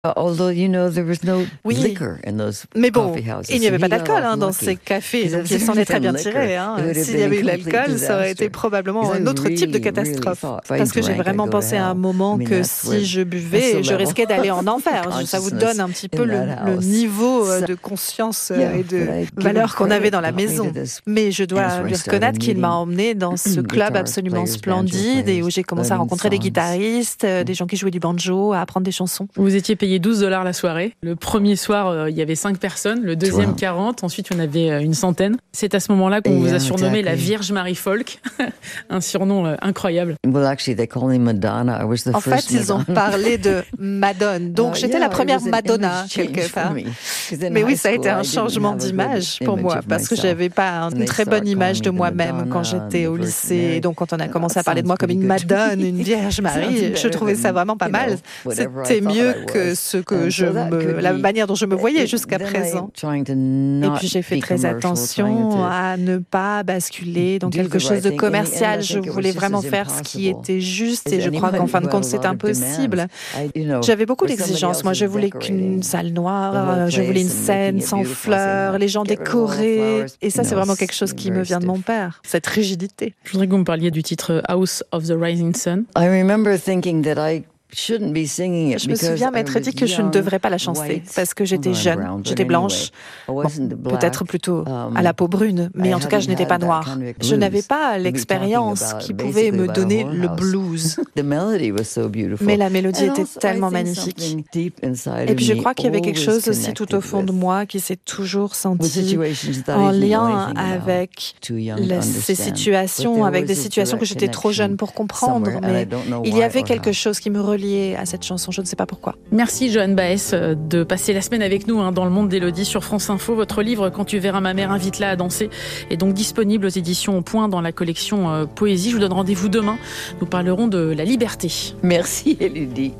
Although, there was no Oui, liquor in those mais bon, coffee houses. il n'y avait So pas he got d'alcool off dans lucky. ces cafés, Because donc if il s'en there est très had bien been tiré. liquor, it would have S'il y been a avait eu complete l'alcool, ça aurait été disaster. probablement Because un I autre type de really, really catastrophe. thought if I Parce que j'ai drank, I'd vraiment go to pensé à un hell. moment I mean, que that's si je that's the buvais, je level risquais d'aller en of enfer. Ça vous donne consciousness un petit in peu that le house. niveau So, de conscience yeah, et but de I give him valeur qu'on avait credit, dans la got me to maison. this. Mais je That's dois where I lui started reconnaître qu'il m'a meeting emmené dans ce club guitar absolument players, banjo splendide et où players, j'ai commencé à learning rencontrer des songs. guitaristes, des gens qui jouaient du banjo, à apprendre des chansons. Vous étiez payé $12 la soirée. Le premier soir, il y avait 5 personnes. Le deuxième, Wow. 40. Ensuite, il y en avait une centaine. C'est à ce moment-là qu'on vous a Yeah, surnommé la exactly. Vierge Marie Folk. Un surnom incroyable. Well, actually, they call me Madonna. I was the En fait, first ils ont Madonna. parlé de Madone. Donc, j'étais la première Madonna, quelque part. Mais oui, ça a été un changement d'image pour moi, parce que j'avais pas une très bonne image de moi-même quand j'étais au lycée. Et donc, quand on a commencé à parler de moi comme une Madone, une Vierge Marie, je trouvais ça vraiment pas mal. C'était mieux que la manière dont je me voyais jusqu'à présent. Et puis, j'ai fait très attention à ne pas basculer dans quelque chose de commercial. Je voulais vraiment faire ce qui était juste, et je crois qu'en fin de compte, c'est impossible. J'avais beaucoup d'exigences. Moi, je voulais qu'une salle noire, je voulais une scène sans fleurs, les gens décorés. Et ça, c'est vraiment quelque chose qui me vient de mon père, cette rigidité. Je voudrais que vous me parliez du titre House of the Rising Sun. I remember thinking that I shouldn't be singing it Je me souviens m'être dit que je ne devrais pas la chanter parce que j'étais jeune, j'étais blanche, peut-être plutôt à la peau brune, mais en tout cas je n'étais pas noire. Je n'avais pas l'expérience qui pouvait me donner le blues. Mais la mélodie était tellement magnifique. Et puis je crois qu'il y avait quelque chose aussi tout au fond de moi qui s'est toujours senti en lien avec ces situations, avec des situations que j'étais trop jeune pour comprendre. Mais il y avait quelque chose qui me reliait à cette chanson, je ne sais pas pourquoi. Merci Johanne Baez de passer la semaine avec nous dans le monde d'Élodie sur France Info. Votre livre « Quand tu verras ma mère, invite-la à danser » est donc disponible aux éditions Au Point dans la collection Poésie. Je vous donne rendez-vous demain. Nous parlerons de la liberté. Merci Élodie.